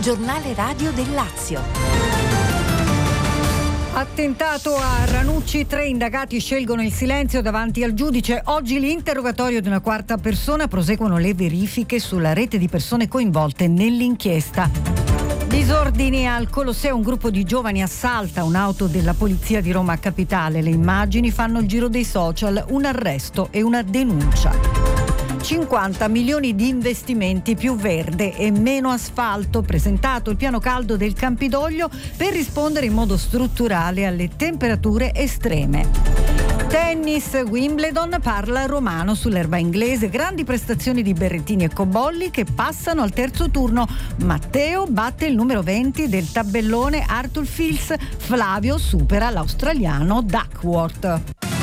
giornale radio del Lazio. Attentato a Ranucci, 3 indagati scelgono il silenzio davanti al giudice. Oggi l'interrogatorio di una quarta persona, proseguono le verifiche sulla rete di persone coinvolte nell'inchiesta. Disordini al Colosseo, un gruppo di giovani assalta un'auto della polizia di Roma Capitale. Le immagini fanno il giro dei social, un arresto e una denuncia. 50 milioni di investimenti, più verde e meno asfalto. Presentato il piano caldo del Campidoglio per rispondere in modo strutturale alle temperature estreme. Tennis, Wimbledon, parla Romano sull'erba inglese. Grandi prestazioni di Berrettini e Cobolli che passano al terzo turno. Matteo batte il numero 20 del tabellone Arthur Fils. Flavio supera l'australiano Duckworth.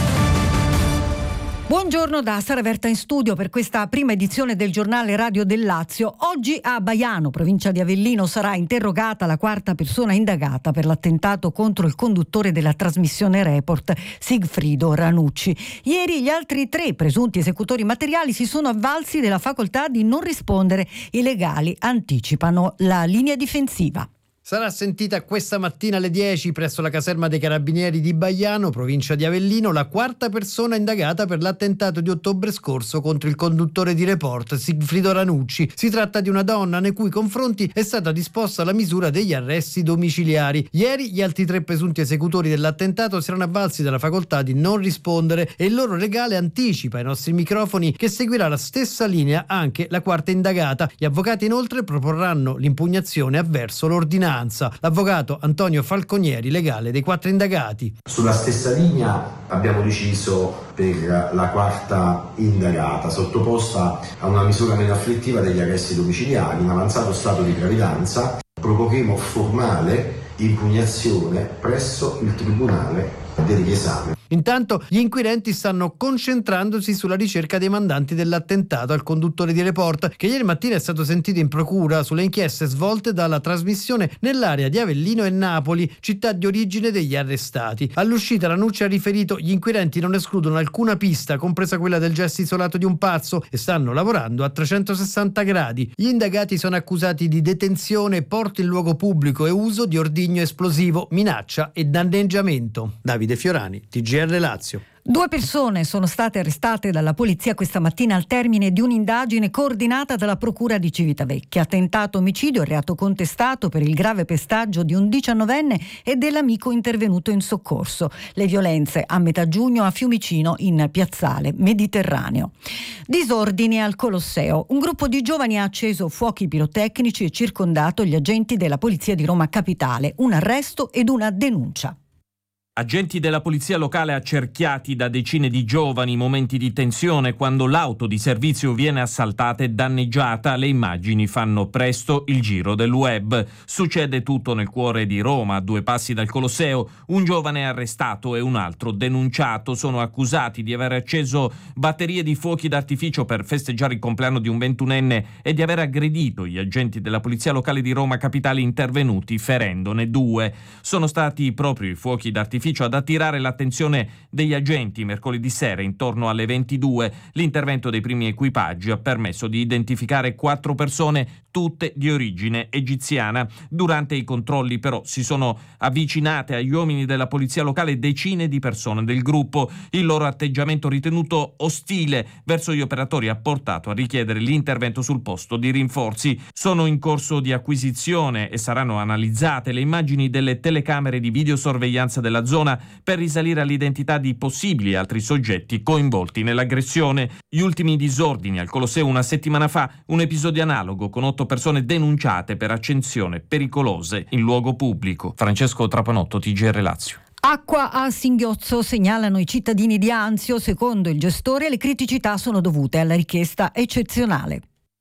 Buongiorno da Sara Verta in studio per questa prima edizione del giornale radio del Lazio. Oggi a Baiano, provincia di Avellino, sarà interrogata la quarta persona indagata per l'attentato contro il conduttore della trasmissione Report, Sigfrido Ranucci. Ieri gli altri 3 presunti esecutori materiali si sono avvalsi della facoltà di non rispondere. I legali anticipano la linea difensiva. Sarà sentita questa mattina alle 10 presso la caserma dei Carabinieri di Baiano, provincia di Avellino, la quarta persona indagata per l'attentato di ottobre scorso contro il conduttore di Report, Sigfrido Ranucci. Si tratta di una donna nei cui confronti è stata disposta la misura degli arresti domiciliari. Ieri gli altri 3 presunti esecutori dell'attentato si erano avvalsi della facoltà di non rispondere e il loro legale anticipa ai nostri microfoni che seguirà la stessa linea anche la quarta indagata. Gli avvocati inoltre proporranno l'impugnazione avverso l'ordinanza. L'avvocato Antonio Falconieri, legale dei 4 indagati. Sulla stessa linea abbiamo deciso per la quarta indagata, sottoposta a una misura meno afflittiva degli arresti domiciliari in avanzato stato di gravidanza, proporremo formale impugnazione presso il Tribunale del riesame. Intanto gli inquirenti stanno concentrandosi sulla ricerca dei mandanti dell'attentato al conduttore di Report, che ieri mattina è stato sentito in procura sulle inchieste svolte dalla trasmissione nell'area di Avellino e Napoli, città di origine degli arrestati. All'uscita Ranucci ha riferito: gli inquirenti non escludono alcuna pista, compresa quella del gesto isolato di un pazzo, e stanno lavorando a 360 gradi. Gli indagati sono accusati di detenzione, porto in luogo pubblico e uso di ordigno esplosivo, minaccia e danneggiamento. Davide Fiorani, TGR Lazio. 2 persone sono state arrestate dalla polizia questa mattina al termine di un'indagine coordinata dalla procura di Civitavecchia. Tentato omicidio, reato contestato per il grave pestaggio di un 19enne e dell'amico intervenuto in soccorso. Le violenze a metà giugno a Fiumicino, in piazzale Mediterraneo. Disordini al Colosseo. Un gruppo di giovani ha acceso fuochi pirotecnici e circondato gli agenti della polizia di Roma Capitale. Un arresto ed una denuncia. Agenti della polizia locale accerchiati da decine di giovani, momenti di tensione quando l'auto di servizio viene assaltata e danneggiata. Le immagini fanno presto il giro del web. Succede tutto nel cuore di Roma, a 2 passi dal Colosseo. Un giovane arrestato e un altro denunciato sono accusati di aver acceso batterie di fuochi d'artificio per festeggiare il compleanno di un 21enne e di aver aggredito gli agenti della polizia locale di Roma Capitale intervenuti, ferendone 2. Sono stati proprio i fuochi d'artificio ad attirare l'attenzione degli agenti mercoledì sera intorno alle 22. L'intervento dei primi equipaggi ha permesso di identificare 4 persone, tutte di origine egiziana. Durante i controlli però si sono avvicinate agli uomini della polizia locale decine di persone del gruppo. Il loro atteggiamento, ritenuto ostile verso gli operatori, ha portato a richiedere l'intervento sul posto di rinforzi. Sono in corso di acquisizione e saranno analizzate le immagini delle telecamere di videosorveglianza della zona per risalire all'identità di possibili altri soggetti coinvolti nell'aggressione. Gli ultimi disordini al Colosseo una settimana fa, un episodio analogo con 8 persone denunciate per accensione pericolose in luogo pubblico. Francesco Trapanotto, TGR Lazio. Acqua a singhiozzo, segnalano i cittadini di Anzio. Secondo il gestore, le criticità sono dovute alla richiesta eccezionale.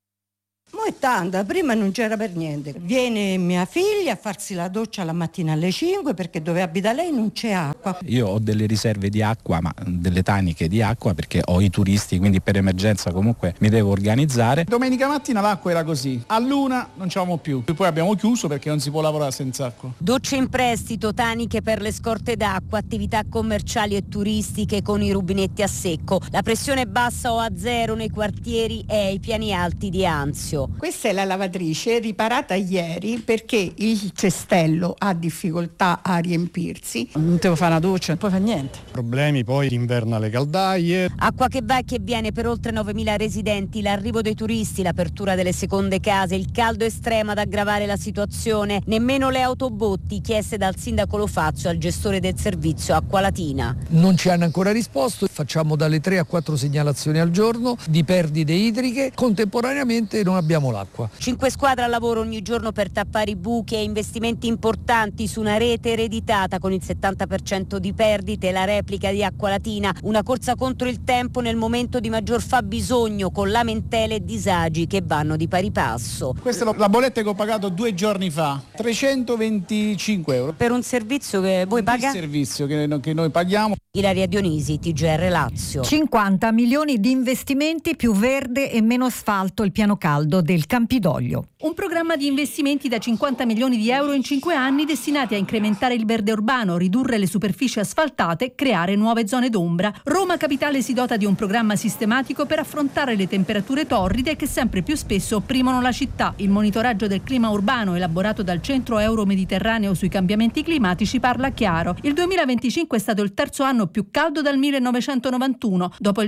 Mo' è tanta, prima non c'era per niente. Viene mia figlia a farsi la doccia la mattina alle 5 perché dove abita lei non c'è acqua. Io ho delle riserve di acqua, ma delle taniche di acqua, perché ho i turisti, quindi per emergenza comunque mi devo organizzare. Domenica mattina l'acqua era così, all'1 non c'avevamo più, poi abbiamo chiuso perché non si può lavorare senza acqua. Docce in prestito, taniche per le scorte d'acqua, attività commerciali e turistiche con i rubinetti a secco. La pressione bassa o a zero nei quartieri e ai piani alti di Anzio. Questa è la lavatrice riparata ieri perché il cestello ha difficoltà a riempirsi. Non devo fare una doccia, non puoi fare niente. Problemi poi d'inverno alle caldaie. Acqua che va e che viene per oltre 9.000 residenti, l'arrivo dei turisti, l'apertura delle seconde case, il caldo estremo ad aggravare la situazione. Nemmeno le autobotti chieste dal sindaco Lo Fazio al gestore del servizio Acqualatina. Non ci hanno ancora risposto, facciamo dalle 3 a 4 segnalazioni al giorno di perdite idriche, contemporaneamente non abbiamo l'acqua. 5 squadre al lavoro ogni giorno per tappare i buchi e investimenti importanti su una rete ereditata con il 70% di perdite, la replica di Acqualatina, una corsa contro il tempo nel momento di maggior fabbisogno con lamentele e disagi che vanno di pari passo. Questa è la bolletta che ho pagato 2 giorni fa, 325 euro. Per un servizio che voi pagate? Il servizio che noi paghiamo. Ilaria Dionisi, TGR Lazio. 50 milioni di investimenti, più verde e meno asfalto, il piano caldo del Campidoglio. Un programma di investimenti da 50 milioni di euro in 5 anni destinati a incrementare il verde urbano, ridurre le superfici asfaltate, creare nuove zone d'ombra. Roma Capitale si dota di un programma sistematico per affrontare le temperature torride che sempre più spesso opprimono la città. Il monitoraggio del clima urbano elaborato dal Centro Euro-Mediterraneo sui cambiamenti climatici parla chiaro. Il 2025 è stato il terzo anno più caldo dal 1991, dopo il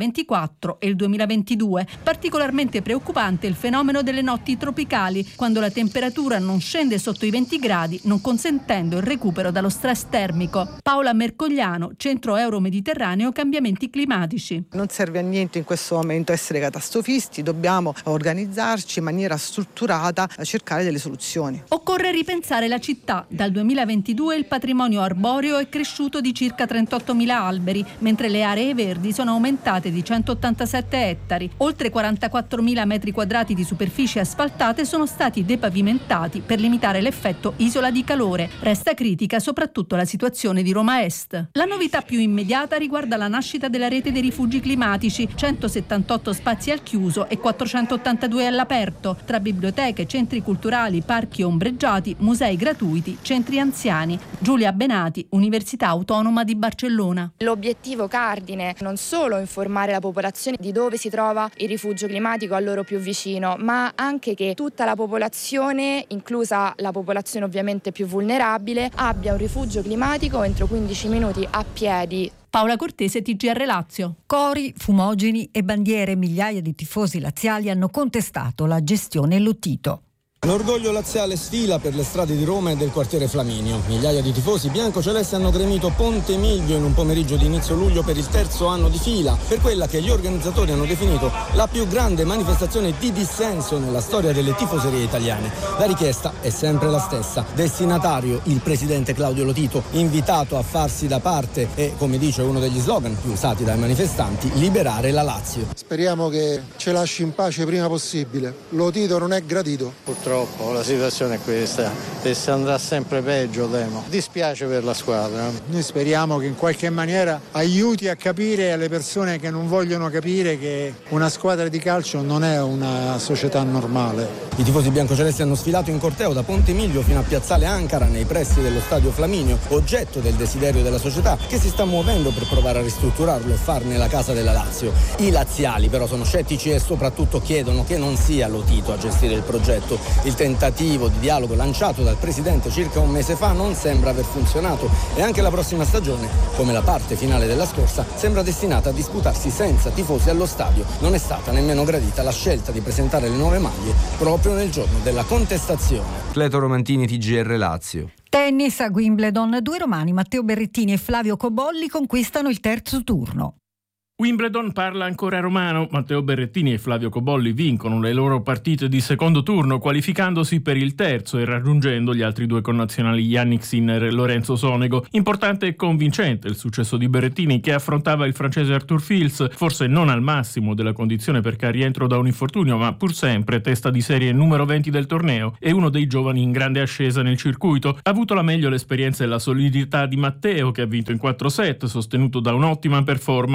2024 e il 2022. Particolarmente preoccupante il fenomeno delle notti tropicali, quando la temperatura non scende sotto i 20 gradi, non consentendo il recupero dallo stress termico. Paola Mercogliano, Centro Euro-Mediterraneo Cambiamenti Climatici. Non serve a niente in questo momento essere catastrofisti, dobbiamo organizzarci in maniera strutturata a cercare delle soluzioni. Occorre ripensare la città. Dal 2022 il patrimonio arboreo è cresciuto di circa 38.000 alberi, mentre le aree verdi sono aumentate di 187 ettari. Oltre 44.000 metri quadrati di superfici asfaltate sono stati depavimentati per limitare l'effetto isola di calore. Resta critica soprattutto la situazione di Roma Est. La novità più immediata riguarda la nascita della rete dei rifugi climatici, 178 spazi al chiuso e 482 all'aperto, tra biblioteche, centri culturali, parchi ombreggiati, musei gratuiti, centri anziani. Giulia Benati, Università Autonoma di Barcellona. L'obiettivo cardine non solo informare la popolazione di dove si trova il rifugio climatico a loro più vicino, ma anche che tutta la popolazione, inclusa la popolazione ovviamente più vulnerabile, abbia un rifugio climatico entro 15 minuti a piedi. Paola Cortese, TGR Lazio. Cori, fumogeni e bandiere, migliaia di tifosi laziali hanno contestato la gestione Lotito. L'orgoglio laziale sfila per le strade di Roma e del quartiere Flaminio. Migliaia di tifosi biancocelesti hanno gremito Ponte Miglio in un pomeriggio di inizio luglio per il terzo anno di fila, per quella che gli organizzatori hanno definito la più grande manifestazione di dissenso nella storia delle tifoserie italiane. La richiesta è sempre la stessa. Destinatario il presidente Claudio Lotito, invitato a farsi da parte e, come dice uno degli slogan più usati dai manifestanti, liberare la Lazio. Speriamo che ce lasci in pace prima possibile. Lotito non è gradito. Purtroppo la situazione è questa e se andrà sempre peggio, temo. Dispiace per la squadra. Noi speriamo che in qualche maniera aiuti a capire alle persone che non vogliono capire che una squadra di calcio non è una società normale. I tifosi biancocelesti hanno sfilato in corteo da Ponte Miglio fino a Piazzale Ankara nei pressi dello stadio Flaminio, oggetto del desiderio della società che si sta muovendo per provare a ristrutturarlo e farne la casa della Lazio. I laziali però sono scettici e soprattutto chiedono che non sia Lotito a gestire il progetto. Il tentativo di dialogo lanciato dal presidente circa un mese fa non sembra aver funzionato e anche la prossima stagione, come la parte finale della scorsa, sembra destinata a disputarsi senza tifosi allo stadio. Non è stata nemmeno gradita la scelta di presentare le nuove maglie proprio nel giorno della contestazione. Cleto Romantini, TGR Lazio. Tennis a Wimbledon, 2 romani, Matteo Berrettini e Flavio Cobolli, conquistano il terzo turno. Wimbledon parla ancora romano. Matteo Berrettini e Flavio Cobolli vincono le loro partite di secondo turno, qualificandosi per il terzo e raggiungendo gli altri 2 connazionali Yannick Sinner e Lorenzo Sonego. Importante e convincente il successo di Berrettini, che affrontava il francese Arthur Fils, forse non al massimo della condizione perché rientro da un infortunio, ma pur sempre testa di serie numero 20 del torneo e uno dei giovani in grande ascesa nel circuito. Ha avuto la meglio l'esperienza e la solidità di Matteo, che ha vinto in 4 set, sostenuto da un'ottima performance con il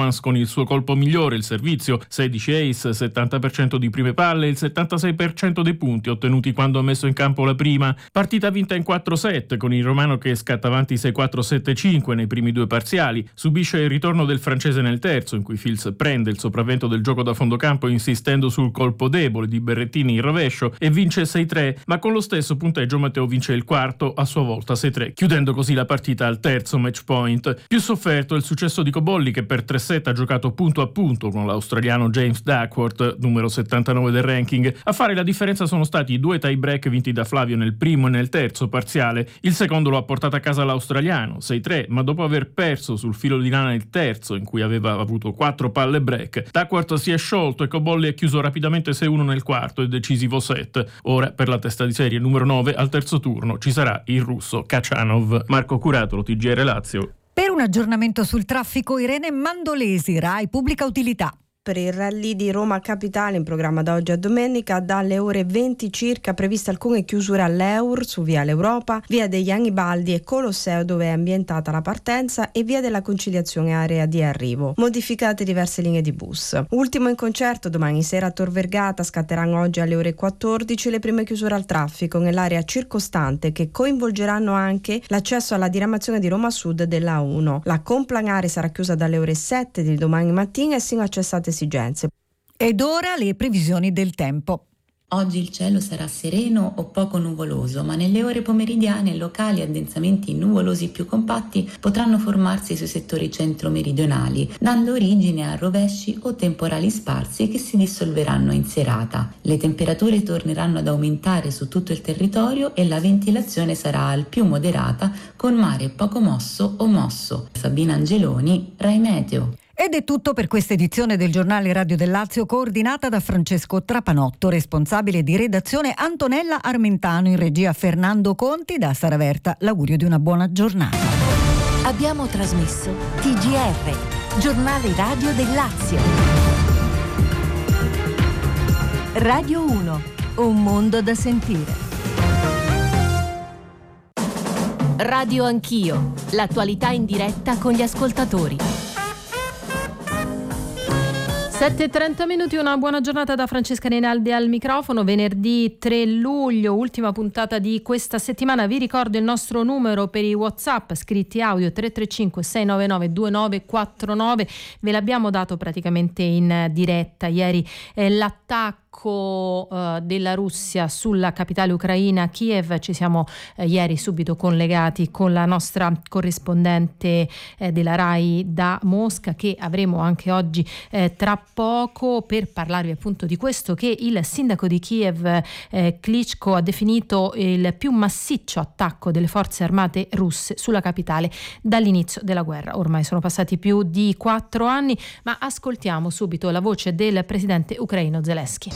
suo colpo migliore, il servizio, 16 ace, 70% di prime palle e il 76% dei punti ottenuti quando ha messo in campo la prima. Partita vinta in 4 set, con il romano che scatta avanti 6-4-7-5 nei primi due parziali. Subisce il ritorno del francese nel terzo, in cui Fils prende il sopravvento del gioco da fondo campo insistendo sul colpo debole di Berrettini in rovescio e vince 6-3, ma con lo stesso punteggio Matteo vince il quarto, a sua volta 6-3, chiudendo così la partita al terzo match point. Più sofferto è il successo di Cobolli, che per 3 set ha giocato punto a punto con l'australiano James Duckworth, numero 79 del ranking. A fare la differenza sono stati i 2 tie break vinti da Flavio nel primo e nel terzo parziale. Il secondo lo ha portato a casa l'australiano, 6-3, ma dopo aver perso sul filo di lana il terzo, in cui aveva avuto 4 palle break, Duckworth si è sciolto e Cobolli ha chiuso rapidamente 6-1 nel quarto e decisivo set. Ora, per la testa di serie numero 9, al terzo turno ci sarà il russo Kachanov. Marco Curatolo, TGR Lazio. Per un aggiornamento sul traffico, Irene Mandolesi, Rai Pubblica Utilità. Per il rally di Roma Capitale, in programma da oggi a domenica, dalle ore 20 circa previste alcune chiusure all'Eur su via l'Europa, via degli Annibaldi e Colosseo, dove è ambientata la partenza, e via della Conciliazione, area di arrivo. Modificate diverse linee di bus. Ultimo in concerto domani sera a Tor Vergata. Scatteranno oggi alle ore 14 le prime chiusure al traffico nell'area circostante, che coinvolgeranno anche l'accesso alla diramazione di Roma Sud della A1. La Complanare sarà chiusa dalle ore 7 di domani mattina e sino a cessate esigenze. Ed ora le previsioni del tempo. Oggi il cielo sarà sereno o poco nuvoloso, ma nelle ore pomeridiane locali addensamenti nuvolosi più compatti potranno formarsi sui settori centro-meridionali, dando origine a rovesci o temporali sparsi che si dissolveranno in serata. Le temperature torneranno ad aumentare su tutto il territorio e la ventilazione sarà al più moderata, con mare poco mosso o mosso. Sabina Angeloni, Rai Meteo. Ed è tutto per questa edizione del giornale Radio del Lazio, coordinata da Francesco Trapanotto, responsabile di redazione Antonella Armentano, in regia Fernando Conti. Da Sara Verta l'augurio di una buona giornata. Abbiamo trasmesso TGR, giornale radio del Lazio. Radio 1, un mondo da sentire. Radio Anch'io, l'attualità in diretta con gli ascoltatori. 7:30, una buona giornata da Francesca Rinaldi al microfono. Venerdì 3 luglio, ultima puntata di questa settimana. Vi ricordo il nostro numero per i WhatsApp, scritti audio 335 699 2949. Ve l'abbiamo dato praticamente in diretta ieri, l'attacco della Russia sulla capitale ucraina, Kiev. Ci siamo ieri subito collegati con la nostra corrispondente della Rai da Mosca, che avremo anche oggi tra poco, per parlarvi appunto di questo che il sindaco di Kiev, Klitschko, ha definito il più massiccio attacco delle forze armate russe sulla capitale dall'inizio della guerra. Ormai sono passati più di 4 anni, ma ascoltiamo subito la voce del presidente ucraino Zelensky.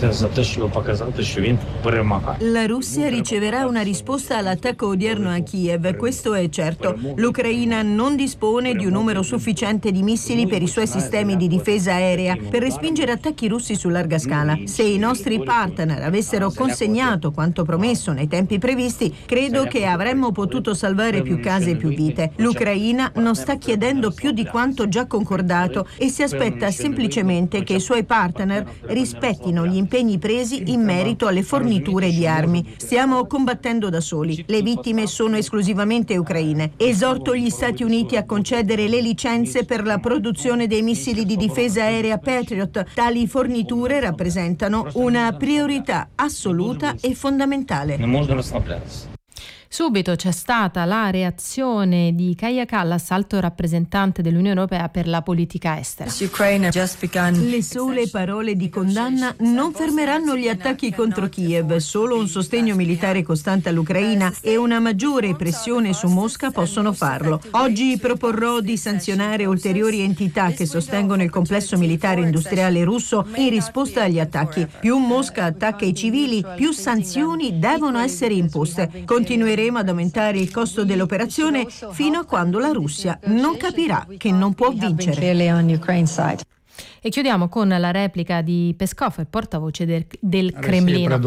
La Russia riceverà una risposta all'attacco odierno a Kiev, questo è certo. L'Ucraina non dispone di un numero sufficiente di missili per i suoi sistemi di difesa aerea per respingere attacchi russi su larga scala. Se i nostri partner avessero consegnato quanto promesso nei tempi previsti, credo che avremmo potuto salvare più case e più vite. L'Ucraina non sta chiedendo più di quanto già concordato e si aspetta semplicemente che i suoi partner rispettino gli impegni presi in merito alle forniture di armi. Stiamo combattendo da soli. Le vittime sono esclusivamente ucraine. Esorto gli Stati Uniti a concedere le licenze per la produzione dei missili di difesa aerea Patriot. Tali forniture rappresentano una priorità assoluta e fondamentale. Subito c'è stata la reazione di Kaja Kallas, alto rappresentante dell'Unione Europea per la politica estera. Le sole parole di condanna non fermeranno gli attacchi contro Kiev. Solo un sostegno militare costante all'Ucraina e una maggiore pressione su Mosca possono farlo. Oggi proporrò di sanzionare ulteriori entità che sostengono il complesso militare industriale russo in risposta agli attacchi. Più Mosca attacca i civili, più sanzioni devono essere imposte. Continueremo ad aumentare il costo dell'operazione fino a quando la Russia non capirà che non può vincere. E chiudiamo con la replica di Peskov, il portavoce del Cremlino.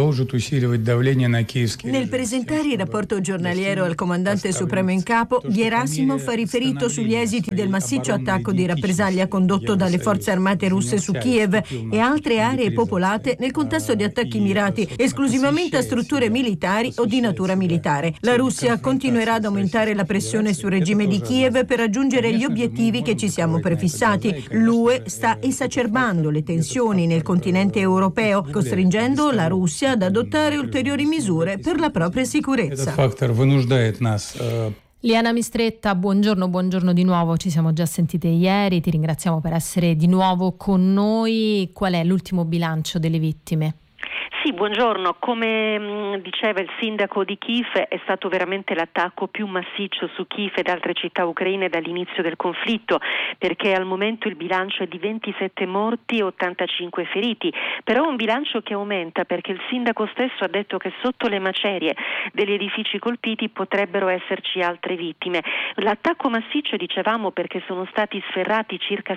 Nel presentare il rapporto giornaliero al comandante supremo in capo, Gerasimov ha riferito sugli esiti del massiccio attacco di rappresaglia condotto dalle forze armate russe su Kiev e altre aree popolate nel contesto di attacchi mirati esclusivamente a strutture militari o di natura militare. La Russia continuerà ad aumentare la pressione sul regime di Kiev per raggiungere gli obiettivi che ci siamo prefissati. L'UE sta esacerbando le tensioni nel continente europeo, costringendo la Russia ad adottare ulteriori misure per la propria sicurezza. Liana Mistretta, buongiorno di nuovo, ci siamo già sentite ieri, ti ringraziamo per essere di nuovo con noi. Qual è l'ultimo bilancio delle vittime? Sì, buongiorno. Come diceva il sindaco di Kiev, è stato veramente l'attacco più massiccio su Kiev ed altre città ucraine dall'inizio del conflitto, perché al momento il bilancio è di 27 morti e 85 feriti, però è un bilancio che aumenta perché il sindaco stesso ha detto che sotto le macerie degli edifici colpiti potrebbero esserci altre vittime. L'attacco massiccio, dicevamo, perché sono stati sferrati circa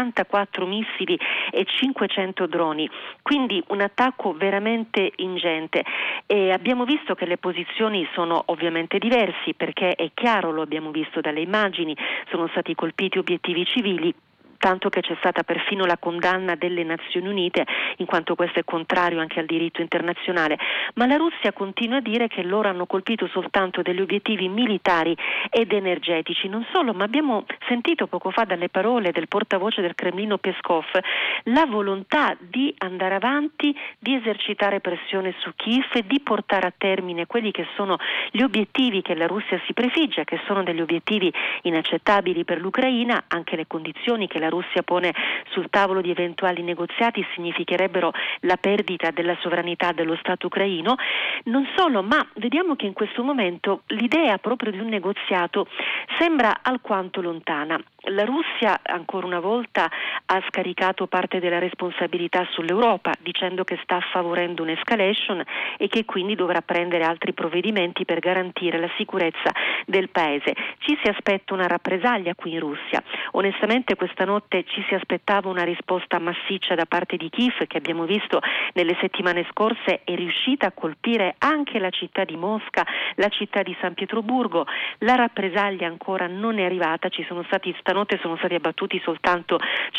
74 missili e 500 droni, quindi un attacco veramente ingente, e abbiamo visto che le posizioni sono ovviamente diversi, perché è chiaro, lo abbiamo visto dalle immagini, sono stati colpiti obiettivi civili, tanto che c'è stata perfino la condanna delle Nazioni Unite, in quanto questo è contrario anche al diritto internazionale, ma la Russia continua a dire che loro hanno colpito soltanto degli obiettivi militari ed energetici. Non solo, ma abbiamo sentito poco fa dalle parole del portavoce del Cremlino Peskov la volontà di andare avanti, di esercitare pressione su Kiev e di portare a termine quelli che sono gli obiettivi che la Russia si prefigge, che sono degli obiettivi inaccettabili per l'Ucraina. Anche le condizioni che la Russia pone sul tavolo di eventuali negoziati significherebbero la perdita della sovranità dello Stato ucraino. Non solo, ma vediamo che in questo momento l'idea proprio di un negoziato sembra alquanto lontana. La Russia ancora una volta ha scaricato parte della responsabilità sull'Europa, dicendo che sta favorendo un'escalation e che quindi dovrà prendere altri provvedimenti per garantire la sicurezza del paese. Ci si aspetta una rappresaglia qui in Russia. Onestamente questa notte ci si aspettava una risposta massiccia da parte di Kiev, che abbiamo visto nelle settimane scorse è riuscita a colpire anche la città di Mosca, la città di San Pietroburgo. La rappresaglia ancora non è arrivata, stanotte sono stati abbattuti soltanto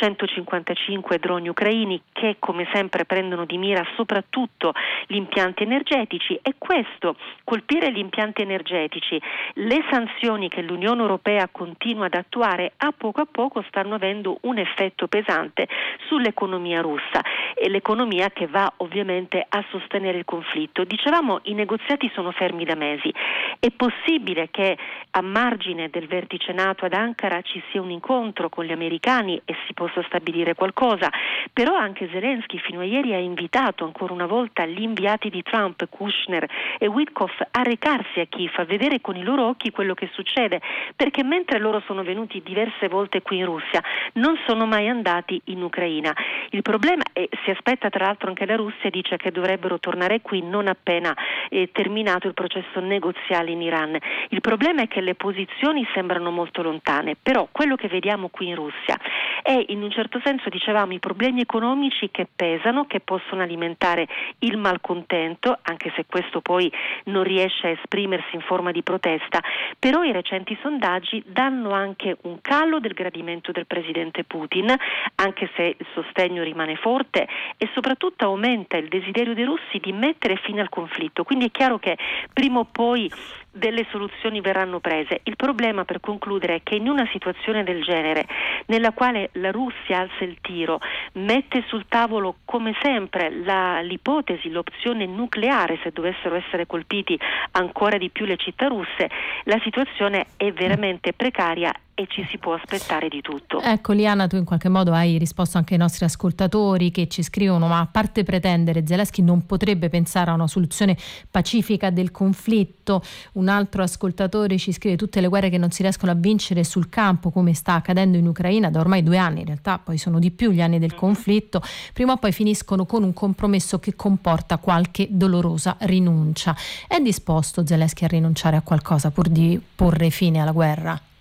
155 droni ucraini che come sempre prendono di mira soprattutto gli impianti energetici, e questo, colpire gli impianti energetici, le sanzioni che l'Unione Europea continua ad attuare a poco stanno avendo un effetto pesante sull'economia russa, e l'economia che va ovviamente a sostenere il conflitto. Dicevamo, i negoziati sono fermi da mesi. È possibile che a margine del vertice NATO ad Ankara ci sia un incontro con gli americani e si possa stabilire qualcosa, però anche Zelensky fino a ieri ha invitato ancora una volta gli inviati di Trump, Kushner e Witkoff, a recarsi a Kiev, a vedere con i loro occhi quello che succede, perché mentre loro sono venuti diverse volte qui in Russia non sono mai andati in Ucraina. Il problema è, si aspetta tra l'altro anche la Russia, dice che dovrebbero tornare qui non appena terminato il processo negoziale in Iran. Il problema è che le posizioni sembrano molto lontane, però quello che vediamo qui in Russia è, in un certo senso, dicevamo, i problemi economici che pesano, che possono alimentare il malcontento, anche se questo poi non riesce a esprimersi in forma di protesta, però i recenti sondaggi danno anche un calo del gradimento del presidente Putin, anche se il sostegno rimane forte, e soprattutto aumenta il desiderio dei russi di mettere fine al conflitto. Quindi è chiaro che prima o poi delle soluzioni verranno prese. Il problema, per concludere, è che in una situazione del genere, nella quale la Russia alza il tiro, mette sul tavolo come sempre l'ipotesi, l'opzione nucleare se dovessero essere colpiti ancora di più le città russe, la situazione è veramente precaria e ci si può aspettare di tutto. Ecco, Liana, tu in qualche modo hai risposto anche ai nostri ascoltatori che ci scrivono: ma a parte pretendere, Zelensky non potrebbe pensare a una soluzione pacifica del conflitto? Un altro ascoltatore ci scrive: tutte le guerre che non si riescono a vincere sul campo, come sta accadendo in Ucraina da ormai 2 anni, in realtà poi sono di più gli anni del conflitto, prima o poi finiscono con un compromesso che comporta qualche dolorosa rinuncia. È disposto Zelensky a rinunciare a qualcosa pur di porre fine alla guerra?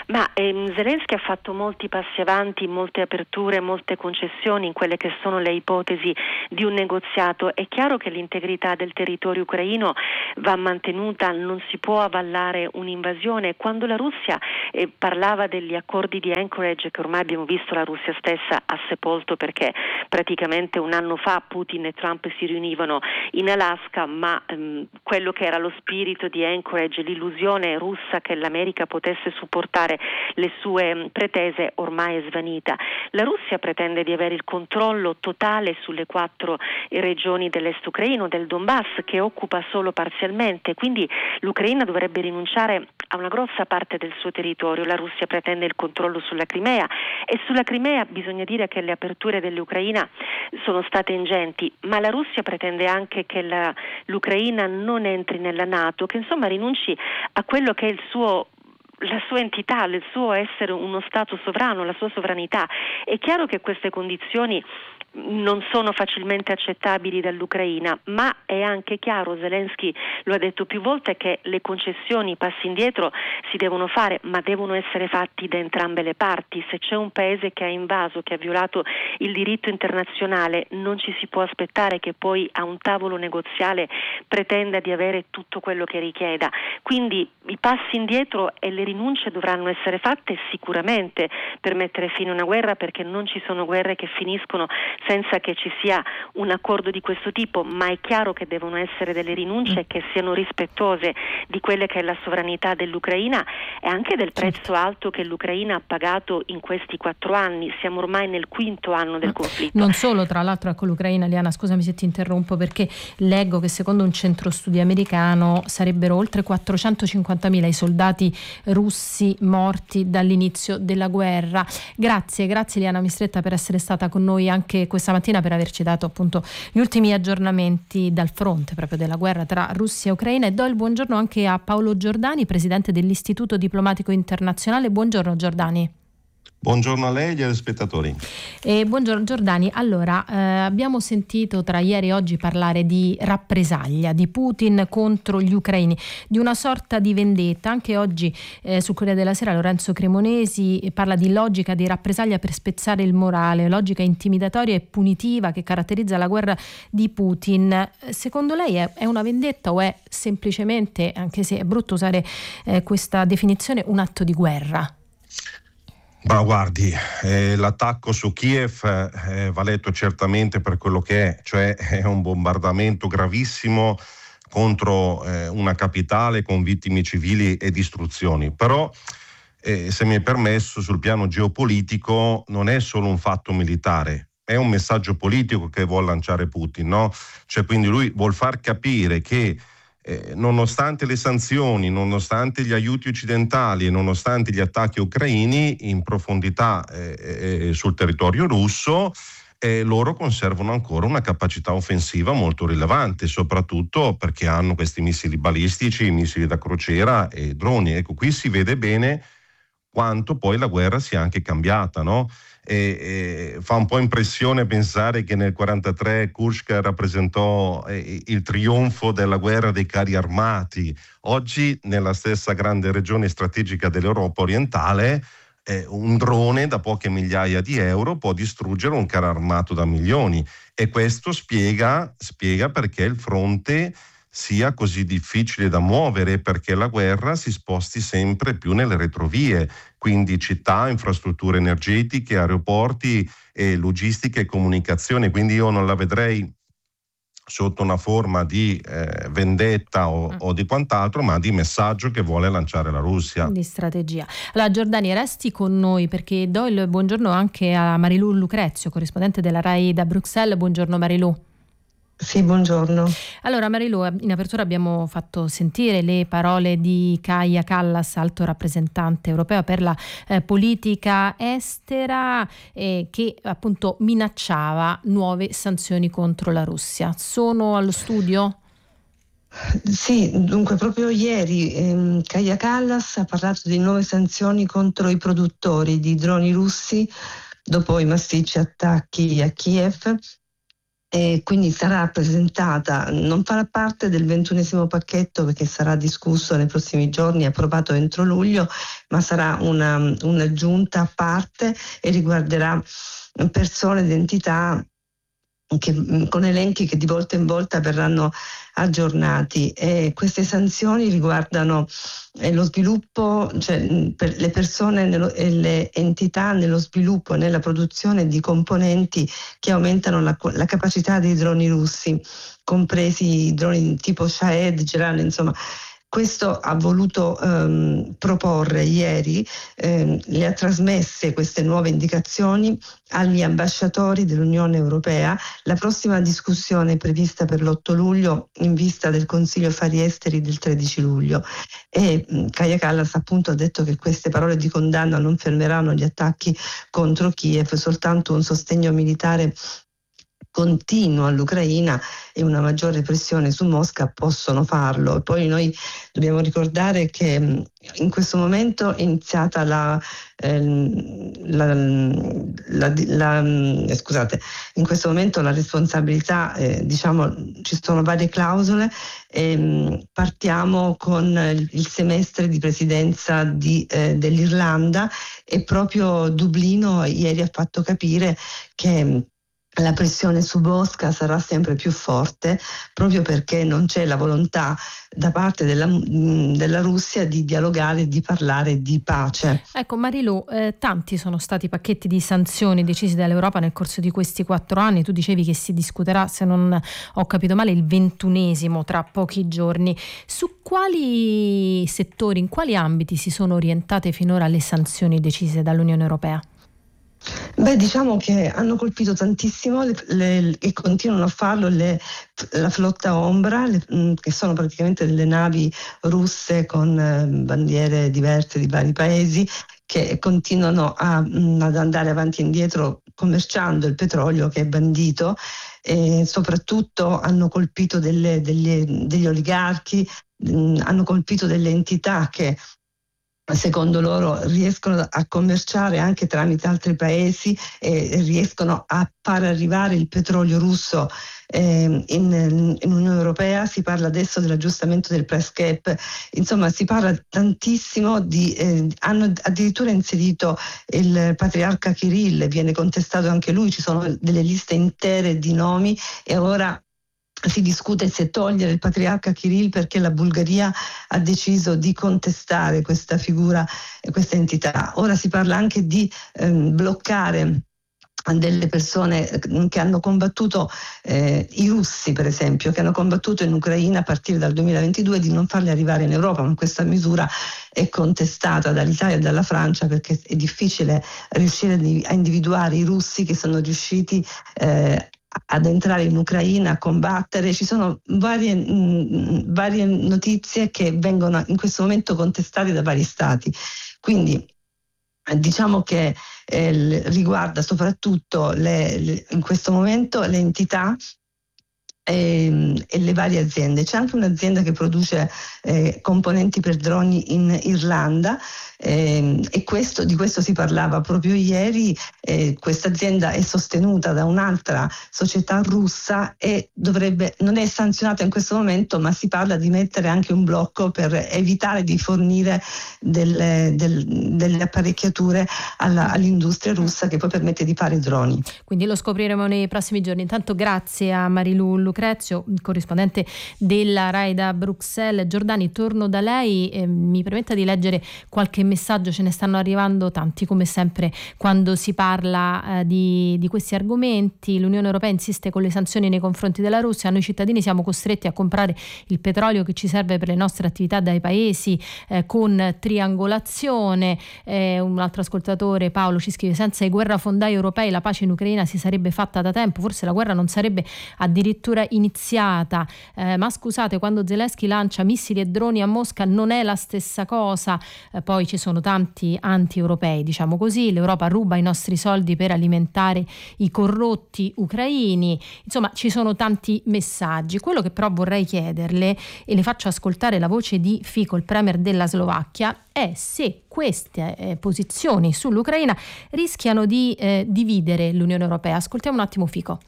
Ma Zelensky ha fatto molti passi avanti, molte aperture, molte concessioni in quelle che sono le ipotesi di un negoziato. È chiaro che l'integrità del territorio ucraino va mantenuta, non si può avvallare un'invasione. Quando la Russia parlava degli accordi di Anchorage, che ormai abbiamo visto la Russia stessa ha sepolto, perché praticamente un anno fa Putin e Trump si riunivano in Alaska, ma quello che era lo spirito di Anchorage, l'illusione russa che l'America potesse supportare le sue pretese, ormai è svanita. La Russia pretende di avere il controllo totale sulle 4 regioni dell'est ucraino, del Donbass, che occupa solo parzialmente, quindi l'Ucraina dovrebbe rinunciare a una grossa parte del suo territorio. La Russia pretende il controllo sulla Crimea, e sulla Crimea bisogna dire che le aperture dell'Ucraina sono state ingenti, ma la Russia pretende anche che l'Ucraina non entri nella NATO, che insomma rinunci a quello che è la sua entità, il suo essere uno Stato sovrano, la sua sovranità. È chiaro che queste condizioni non sono facilmente accettabili dall'Ucraina, ma è anche chiaro, Zelensky lo ha detto più volte, che le concessioni, i passi indietro si devono fare, ma devono essere fatti da entrambe le parti. Se c'è un paese che ha invaso, che ha violato il diritto internazionale, non ci si può aspettare che poi a un tavolo negoziale pretenda di avere tutto quello che richieda. Quindi i passi indietro e le rinunce dovranno essere fatte sicuramente per mettere fine a una guerra, perché non ci sono guerre che finiscono senza che ci sia un accordo di questo tipo, ma è chiaro che devono essere delle rinunce che siano rispettose di quelle che è la sovranità dell'Ucraina e anche del prezzo alto che l'Ucraina ha pagato in questi 4 anni. Siamo ormai nel 5° anno del conflitto. Non solo, tra l'altro, con l'Ucraina, Liana, scusami se ti interrompo, perché leggo che secondo un centro studi americano sarebbero oltre 450.000 i soldati russi morti dall'inizio della guerra. Grazie Liana Mistretta per essere stata con noi anche questa mattina, per averci dato appunto gli ultimi aggiornamenti dal fronte proprio della guerra tra Russia e Ucraina. E do il buongiorno anche a Paolo Giordani, presidente dell'Istituto Diplomatico Internazionale. Buongiorno Giordani. Buongiorno a lei e agli spettatori. Buongiorno Giordani. Allora, abbiamo sentito tra ieri e oggi parlare di rappresaglia di Putin contro gli ucraini, di una sorta di vendetta. Anche oggi sul Corriere della Sera Lorenzo Cremonesi parla di logica di rappresaglia per spezzare il morale, logica intimidatoria e punitiva che caratterizza la guerra di Putin. Secondo lei è una vendetta o è semplicemente, anche se è brutto usare questa definizione, un atto di guerra? Ma guardi, l'attacco su Kiev va letto certamente per quello che è, cioè è un bombardamento gravissimo contro una capitale con vittime civili e distruzioni. Però, se mi è permesso, sul piano geopolitico non è solo un fatto militare, è un messaggio politico che vuole lanciare Putin, no? Cioè, quindi lui vuol far capire che nonostante le sanzioni, nonostante gli aiuti occidentali e nonostante gli attacchi ucraini in profondità sul territorio russo, loro conservano ancora una capacità offensiva molto rilevante, soprattutto perché hanno questi missili balistici, missili da crociera e droni. Ecco, qui si vede bene quanto poi la guerra sia anche cambiata, no? Fa un po' impressione pensare che nel 1943 Kursk rappresentò il trionfo della guerra dei carri armati. Oggi nella stessa grande regione strategica dell'Europa orientale un drone da poche migliaia di euro può distruggere un carro armato da milioni, e questo spiega perché il fronte sia così difficile da muovere, perché la guerra si sposti sempre più nelle retrovie, quindi città, infrastrutture energetiche, aeroporti, logistica e comunicazione. Quindi io non la vedrei sotto una forma di vendetta o di quant'altro, ma di messaggio che vuole lanciare la Russia. Di strategia. Allora Giordani, resti con noi perché do il buongiorno anche a Marilù Lucrezio, corrispondente della RAI da Bruxelles. Buongiorno Marilù. Sì, buongiorno. Allora Marilù, in apertura abbiamo fatto sentire le parole di Kaja Kallas, alto rappresentante europeo per la politica estera, che appunto minacciava nuove sanzioni contro la Russia. Sono allo studio? Sì, dunque proprio ieri Kaja Kallas ha parlato di nuove sanzioni contro i produttori di droni russi dopo i massicci attacchi a Kiev. e quindi sarà presentata, non farà parte del 21esimo pacchetto perché sarà discusso nei prossimi giorni, approvato entro luglio, ma sarà un'aggiunta a parte e riguarderà persone ed entità con elenchi che di volta in volta verranno aggiornati, e queste sanzioni riguardano lo sviluppo, cioè per le persone e le entità nello sviluppo e nella produzione di componenti che aumentano la capacità dei droni russi, compresi i droni tipo Shahed, Geran, insomma. Questo ha voluto proporre ieri, le ha trasmesse queste nuove indicazioni agli ambasciatori dell'Unione Europea. La prossima discussione è prevista per l'8 luglio in vista del Consiglio Affari Esteri del 13 luglio e Kaja Kallas appunto ha detto che queste parole di condanna non fermeranno gli attacchi contro Kiev, soltanto un sostegno militare continuo all'Ucraina e una maggiore pressione su Mosca possono farlo. E poi noi dobbiamo ricordare che in questo momento è iniziata in questo momento la responsabilità, ci sono varie clausole e partiamo con il semestre di presidenza dell'Irlanda, e proprio Dublino ieri ha fatto capire che la pressione su Mosca sarà sempre più forte, proprio perché non c'è la volontà da parte della Russia di dialogare, di parlare di pace. Ecco Marilu, tanti sono stati i pacchetti di sanzioni decisi dall'Europa nel corso di questi 4 anni. Tu dicevi che si discuterà, se non ho capito male, il 21esimo tra pochi giorni. Su quali settori, in quali ambiti si sono orientate finora le sanzioni decise dall'Unione Europea? Diciamo che hanno colpito tantissimo e continuano a farlo la flotta Ombra, che sono praticamente delle navi russe con bandiere diverse di vari paesi, che continuano ad andare avanti e indietro commerciando il petrolio che è bandito, e soprattutto hanno colpito degli oligarchi, hanno colpito delle entità che secondo loro riescono a commerciare anche tramite altri paesi e riescono a far arrivare il petrolio russo in Unione Europea. Si parla adesso dell'aggiustamento del price cap, insomma si parla tantissimo hanno addirittura inserito il patriarca Kirill, viene contestato anche lui, ci sono delle liste intere di nomi e ora si discute se togliere il patriarca Kirill perché la Bulgaria ha deciso di contestare questa figura e questa entità. Ora si parla anche di bloccare delle persone che hanno combattuto, i russi per esempio, che hanno combattuto in Ucraina a partire dal 2022, di non farli arrivare in Europa, ma questa misura è contestata dall'Italia e dalla Francia perché è difficile riuscire a individuare i russi che sono riusciti ad entrare in Ucraina, a combattere. Ci sono varie notizie che vengono in questo momento contestate da vari stati, quindi diciamo che riguarda soprattutto in questo momento le entità e le varie aziende. C'è anche un'azienda che produce componenti per droni in Irlanda, e di questo si parlava proprio ieri. Questa azienda è sostenuta da un'altra società russa e non è sanzionata in questo momento, ma si parla di mettere anche un blocco per evitare di fornire delle apparecchiature all'industria russa che poi permette di fare i droni. Quindi lo scopriremo nei prossimi giorni. Intanto grazie a Marilu Lucrezio, corrispondente della RAI da Bruxelles. Giordani, torno da lei, mi permetta di leggere qualche messaggio, ce ne stanno arrivando tanti come sempre quando si parla di questi argomenti. L'Unione Europea insiste con le sanzioni nei confronti della Russia, noi cittadini siamo costretti a comprare il petrolio che ci serve per le nostre attività dai paesi con triangolazione. Un altro ascoltatore, Paolo, ci scrive: senza i guerrafondai europei la pace in Ucraina si sarebbe fatta da tempo, forse la guerra non sarebbe addirittura iniziata, ma scusate, quando Zelensky lancia missili e droni a Mosca non è la stessa cosa. Poi ci sono tanti anti-europei, diciamo così, l'Europa ruba i nostri soldi per alimentare i corrotti ucraini. Insomma, ci sono tanti messaggi. Quello che però vorrei chiederle, e le faccio ascoltare la voce di Fico, il premier della Slovacchia, è se queste posizioni sull'Ucraina rischiano di dividere l'Unione Europea. Ascoltiamo un attimo Fico.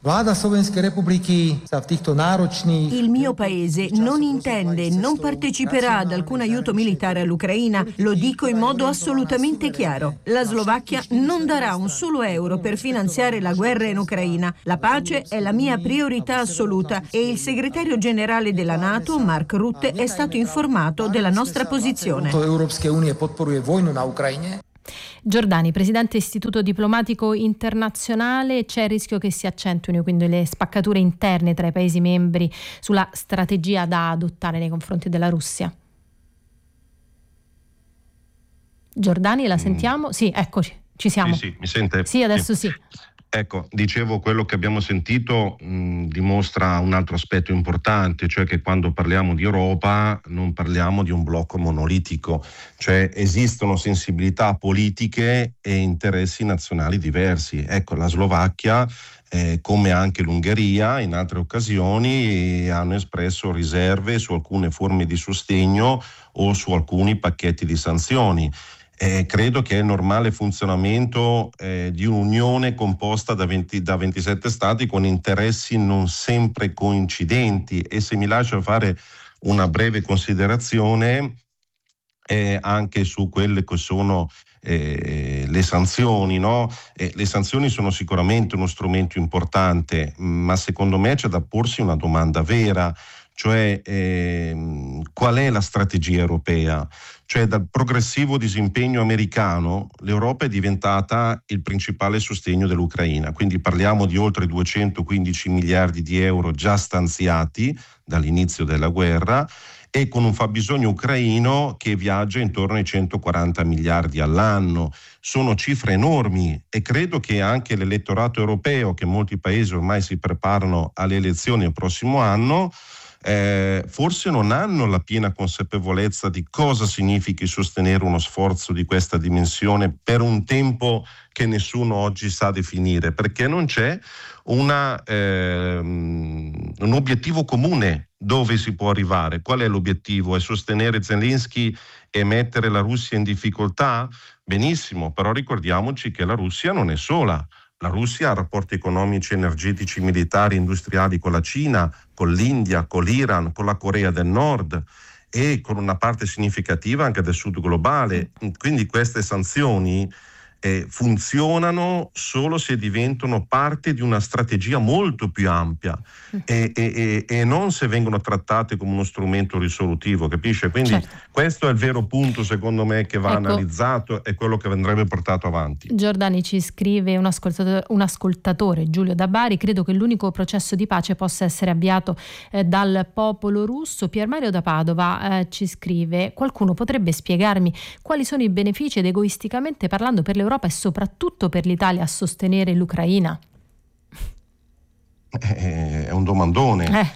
Il mio paese non intende e non parteciperà ad alcun aiuto militare all'Ucraina, lo dico in modo assolutamente chiaro. La Slovacchia non darà un solo euro per finanziare la guerra in Ucraina. La pace è la mia priorità assoluta e il segretario generale della NATO, Mark Rutte, è stato informato della nostra posizione. Giordani, presidente Istituto Diplomatico Internazionale, c'è il rischio che si accentuino quindi le spaccature interne tra i Paesi membri sulla strategia da adottare nei confronti della Russia? Giordani, la sentiamo? Sì, eccoci, ci siamo. Sì, mi sente? Sì, adesso sì. Ecco, dicevo, quello che abbiamo sentito dimostra un altro aspetto importante, cioè che quando parliamo di Europa non parliamo di un blocco monolitico, cioè esistono sensibilità politiche e interessi nazionali diversi. Ecco, la Slovacchia, come anche l'Ungheria, in altre occasioni hanno espresso riserve su alcune forme di sostegno o su alcuni pacchetti di sanzioni. Credo che è il normale funzionamento di un'unione composta da 27 stati con interessi non sempre coincidenti, e se mi lascia fare una breve considerazione anche su quelle che sono le sanzioni, no? Le sanzioni sono sicuramente uno strumento importante, ma secondo me c'è da porsi una domanda vera, cioè qual è la strategia europea? Cioè dal progressivo disimpegno americano l'Europa è diventata il principale sostegno dell'Ucraina, quindi parliamo di oltre 215 miliardi di euro già stanziati dall'inizio della guerra e con un fabbisogno ucraino che viaggia intorno ai 140 miliardi all'anno. Sono cifre enormi e credo che anche l'elettorato europeo, che molti paesi ormai si preparano alle elezioni il prossimo anno, forse non hanno la piena consapevolezza di cosa significhi sostenere uno sforzo di questa dimensione per un tempo che nessuno oggi sa definire, perché non c'è un obiettivo comune dove si può arrivare. Qual è l'obiettivo? È sostenere Zelensky e mettere la Russia in difficoltà? Benissimo, però ricordiamoci che la Russia non è sola. La Russia ha rapporti economici, energetici, militari, industriali con la Cina, con l'India, con l'Iran, con la Corea del Nord e con una parte significativa anche del sud globale. Quindi queste sanzioni funzionano solo se diventano parte di una strategia molto più ampia e non se vengono trattate come uno strumento risolutivo, capisce? Quindi questo è il vero punto secondo me che va analizzato e quello che andrebbe portato avanti. Giordani, ci scrive un ascoltatore, Giulio da Bari: credo che l'unico processo di pace possa essere avviato dal popolo russo. Pier Mario da Padova ci scrive: qualcuno potrebbe spiegarmi quali sono i benefici ed egoisticamente parlando per l'Europa e soprattutto per l'Italia a sostenere l'Ucraina? È un domandone.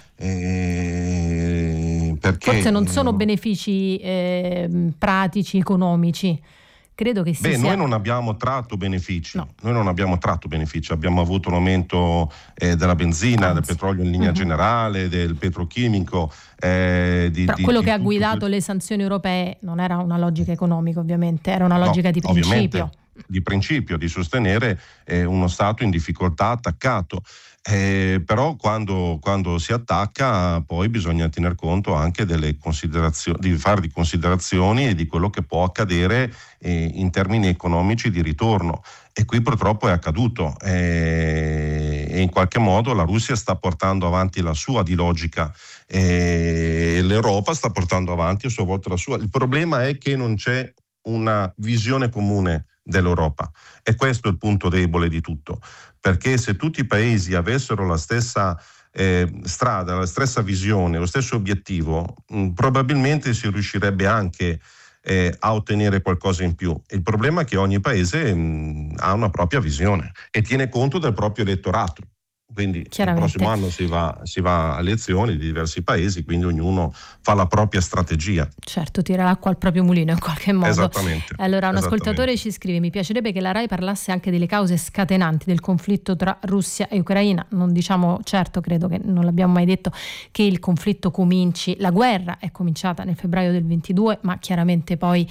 Perché forse non sono benefici pratici, economici. Credo che sia... Noi non abbiamo tratto benefici. No. Noi non abbiamo tratto benefici. Abbiamo avuto un aumento della benzina, del petrolio in linea generale, del petrochimico. Però quello che ha guidato le sanzioni europee non era una logica economica, ovviamente, era una logica di principio. Di principio, di sostenere uno Stato in difficoltà attaccato. Però quando si attacca poi bisogna tener conto anche delle considerazioni, di fare di considerazioni e di quello che può accadere in termini economici di ritorno, e qui purtroppo è accaduto e in qualche modo la Russia sta portando avanti la sua di logica e l'Europa sta portando avanti a sua volta la sua. Il problema è che non c'è una visione comune dell'Europa e questo è il punto debole di tutto, perché se tutti i paesi avessero la stessa strada, la stessa visione, lo stesso obiettivo, probabilmente si riuscirebbe anche a ottenere qualcosa in più. Il problema è che ogni paese ha una propria visione e tiene conto del proprio elettorato. Quindi il prossimo anno si va a elezioni di diversi paesi, quindi ognuno fa la propria strategia. Certo, tira l'acqua al proprio mulino in qualche modo. Esattamente. Allora un ascoltatore ci scrive: mi piacerebbe che la RAI parlasse anche delle cause scatenanti del conflitto tra Russia e Ucraina. Non diciamo, certo, credo che non l'abbiamo mai detto, che il conflitto cominci, la guerra è cominciata nel febbraio del 22, ma chiaramente poi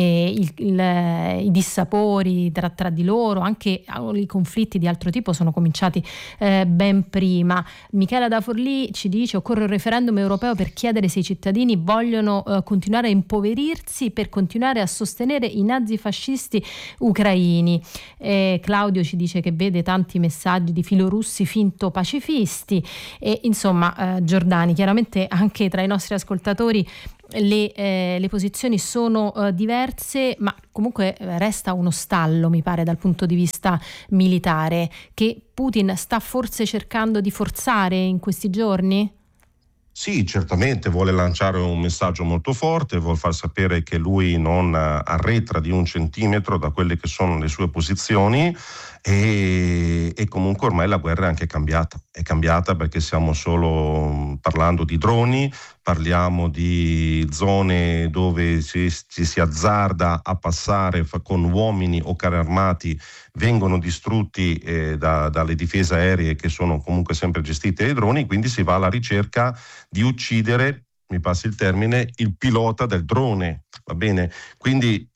i dissapori tra di loro, anche i conflitti di altro tipo sono cominciati ben prima. Michela da Forlì ci dice: occorre un referendum europeo per chiedere se i cittadini vogliono continuare a impoverirsi per continuare a sostenere i nazifascisti ucraini. Claudio ci dice che vede tanti messaggi di filorussi finto pacifisti e insomma Giordani, chiaramente anche tra i nostri ascoltatori le posizioni sono diverse, ma comunque resta uno stallo, mi pare, dal punto di vista militare, che Putin sta forse cercando di forzare in questi giorni? Sì, certamente vuole lanciare un messaggio molto forte, vuol far sapere che lui non arretra di 1 centimetro da quelle che sono le sue posizioni e comunque ormai la guerra è cambiata perché stiamo solo parlando di droni, parliamo di zone dove ci si azzarda a passare con uomini o carri armati, vengono distrutti dalle difese aeree che sono comunque sempre gestite dai droni, quindi si va alla ricerca di uccidere, mi passi il termine, il pilota del drone, va bene? Quindi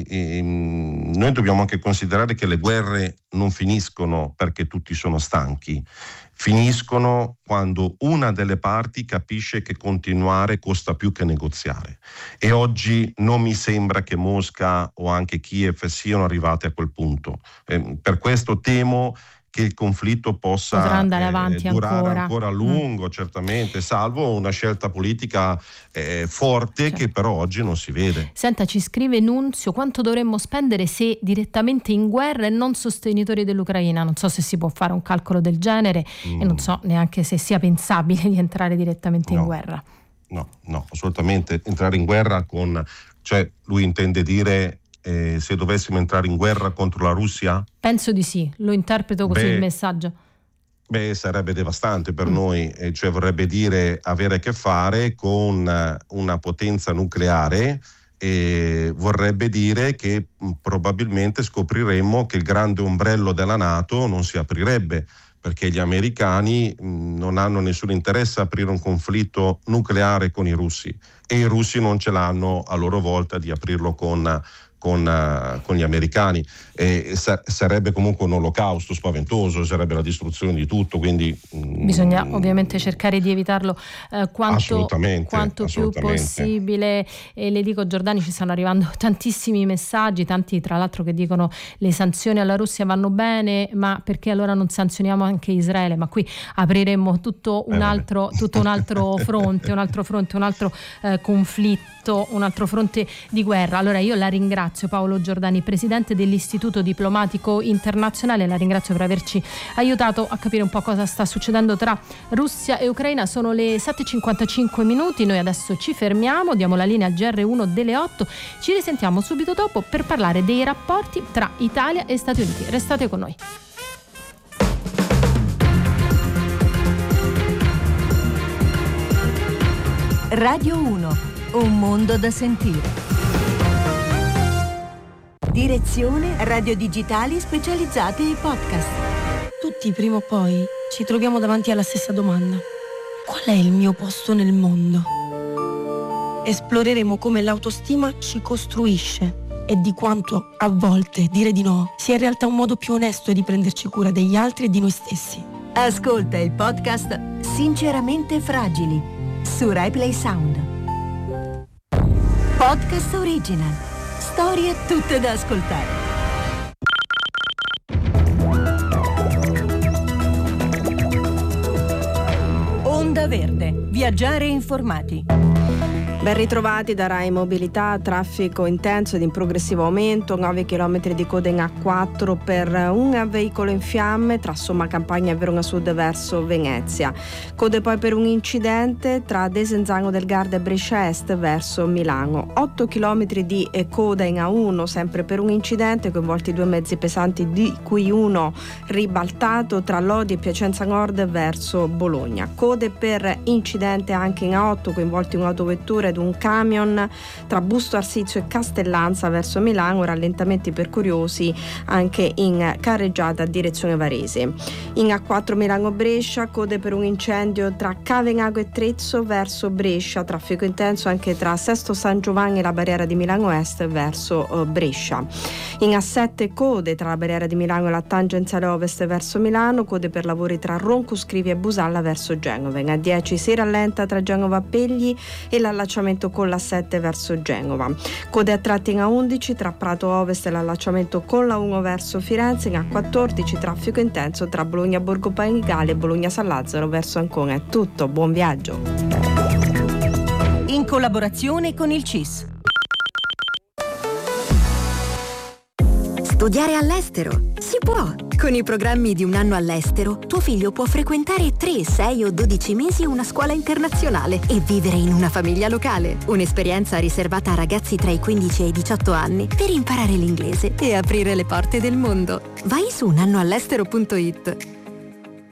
noi dobbiamo anche considerare che le guerre non finiscono perché tutti sono stanchi, finiscono quando una delle parti capisce che continuare costa più che negoziare. E oggi non mi sembra che Mosca o anche Kiev siano arrivate a quel punto. Per questo temo che il conflitto potrà andare avanti durare ancora a lungo, certamente, salvo una scelta politica forte, che però oggi non si vede. Senta, ci scrive Nunzio: quanto dovremmo spendere se direttamente in guerra e non sostenitori dell'Ucraina? Non so se si può fare un calcolo del genere e non so neanche se sia pensabile di entrare direttamente in guerra. No, assolutamente. Entrare in guerra cioè lui intende dire se dovessimo entrare in guerra contro la Russia? Penso di sì, lo interpreto così il messaggio. Sarebbe devastante per noi, cioè vorrebbe dire avere a che fare con una potenza nucleare e vorrebbe dire che probabilmente scopriremmo che il grande ombrello della NATO non si aprirebbe, perché gli americani non hanno nessun interesse a aprire un conflitto nucleare con i russi e i russi non ce l'hanno a loro volta di aprirlo con gli americani. Sarebbe comunque un olocausto spaventoso, sarebbe la distruzione di tutto, quindi bisogna ovviamente cercare di evitarlo quanto più possibile. E le dico, Giordani, ci stanno arrivando tantissimi messaggi, tanti tra l'altro che dicono le sanzioni alla Russia vanno bene, ma perché allora non sanzioniamo anche Israele? Ma qui apriremmo tutto un altro fronte, un altro conflitto, un altro fronte di guerra. Allora io la ringrazio, Paolo Giordani, presidente dell'Istituto Diplomatico Internazionale, la ringrazio per averci aiutato a capire un po' cosa sta succedendo tra Russia e Ucraina. Sono le 7:55 minuti, noi adesso ci fermiamo, diamo la linea al GR1 delle 8, ci risentiamo subito dopo per parlare dei rapporti tra Italia e Stati Uniti. Restate con noi. Radio 1, un mondo da sentire. Direzione radio digitali specializzate e podcast. Tutti prima o poi ci troviamo davanti alla stessa domanda: qual è il mio posto nel mondo? Esploreremo come l'autostima ci costruisce e di quanto a volte dire di no sia in realtà un modo più onesto di prenderci cura degli altri e di noi stessi. Ascolta il podcast Sinceramente Fragili su Rai Play Sound. Podcast original. Storie tutte da ascoltare. Onda Verde. Viaggiare informati. Ben ritrovati da Rai Mobilità, traffico intenso ed in progressivo aumento, 9 km di coda in A4 per un veicolo in fiamme tra Somma Campagna e Verona Sud verso Venezia. Code poi per un incidente tra Desenzano del Garda e Brescia Est verso Milano. 8 km di coda in A1 sempre per un incidente, coinvolti 2 mezzi pesanti di cui uno ribaltato tra Lodi e Piacenza Nord verso Bologna. Code per incidente anche in A8, coinvolti un'autovettura ed un camion tra Busto Arsizio e Castellanza verso Milano, rallentamenti per curiosi anche in carreggiata direzione Varese. In A4 Milano-Brescia, code per un incendio tra Cavenago e Trezzo verso Brescia, traffico intenso anche tra Sesto San Giovanni e la barriera di Milano Est verso Brescia. In A7 code tra la barriera di Milano e la tangenziale ovest verso Milano, code per lavori tra Ronco Scrivi e Busalla verso Genova. In A10 si rallenta tra Genova Pegli e l'allacciamento con la 7 verso Genova. Code a tratti in A11 tra Prato Ovest e l'allacciamento con la 1 verso Firenze. In A14 traffico intenso tra Bologna Borgo Panigale e Bologna San Lazzaro verso Ancona. È tutto, buon viaggio. In collaborazione con il CIS. Studiare all'estero? Si può! Con i programmi di un anno all'estero, tuo figlio può frequentare 3, 6 o 12 mesi una scuola internazionale e vivere in una famiglia locale. Un'esperienza riservata a ragazzi tra i 15 e i 18 anni per imparare l'inglese e aprire le porte del mondo. Vai su unannoall'estero.it.